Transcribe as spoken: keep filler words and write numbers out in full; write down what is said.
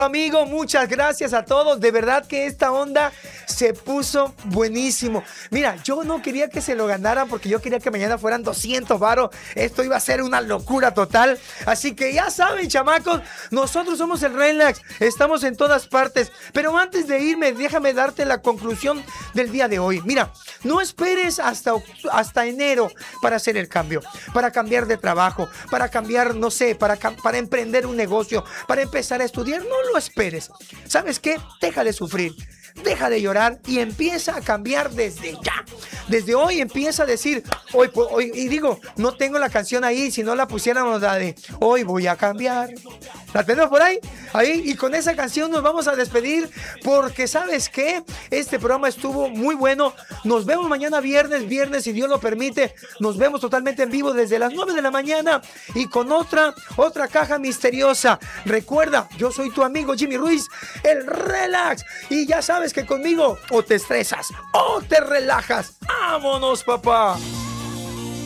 Amigo, muchas gracias a todos. De verdad que esta onda se puso buenísimo. Mira, yo no quería que se lo ganaran porque yo quería que mañana fueran doscientos varos. Esto iba a ser una locura total. Así que ya saben, chamacos, nosotros somos el Relax. Estamos en todas partes. Pero antes de irme, déjame darte la conclusión del día de hoy. Mira, no esperes hasta, hasta enero para hacer el cambio, para cambiar de trabajo, para cambiar, no sé, para, para emprender un negocio, para empezar a estudiar. No lo esperes. ¿Sabes qué? Deja de sufrir. Deja de llorar y empieza a cambiar desde ya. Desde hoy empieza a decir, hoy, hoy, y digo, no tengo la canción ahí, si no la pusiéramos la de hoy voy a cambiar. ¿La tenemos por ahí? Ahí, y con esa canción nos vamos a despedir porque ¿sabes qué? Este programa estuvo muy bueno. Nos vemos mañana viernes, viernes, si Dios lo permite. Nos vemos totalmente en vivo desde las nueve de la mañana y con otra, otra caja misteriosa. Recuerda, yo soy tu amigo Jimmy Ruiz, el Relax, y ya sabes que conmigo o te estresas o te relajas. ¡Vámonos, papá!